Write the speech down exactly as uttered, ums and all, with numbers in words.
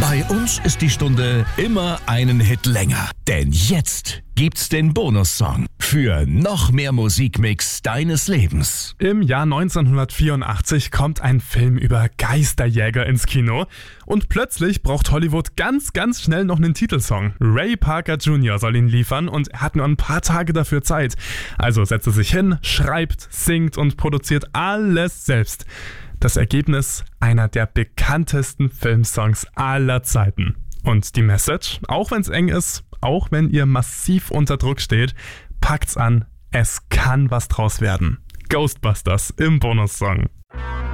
Bei uns ist die Stunde immer einen Hit länger. Denn jetzt gibt's den Bonussong für noch mehr Musikmix deines Lebens. Im Jahr neunzehnhundertvierundachtzig kommt ein Film über Geisterjäger ins Kino und plötzlich braucht Hollywood ganz, ganz schnell noch einen Titelsong. Ray Parker Junior soll ihn liefern und er hat nur ein paar Tage dafür Zeit. Also setzt er sich hin, schreibt, singt und produziert alles selbst. Das Ergebnis einer der bekanntesten Filmsongs aller Zeiten. Und die Message, auch wenn es eng ist, auch wenn ihr massiv unter Druck steht, packt's an, es kann was draus werden. Ghostbusters im Bonussong.